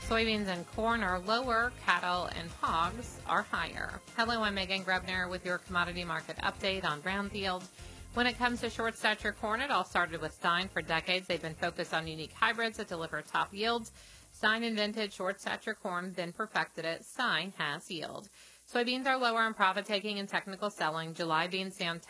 Soybeans and corn are lower, cattle and hogs are higher. Hello, I'm Megan Grebner with your commodity market update on Brownfield. When it comes to short stature corn, it all started with Stein. For decades, they've been focused on unique hybrids that deliver top yields. Stein invented short stature corn, then perfected it. Stein has yield. Soybeans are lower in profit taking and technical selling. July beans down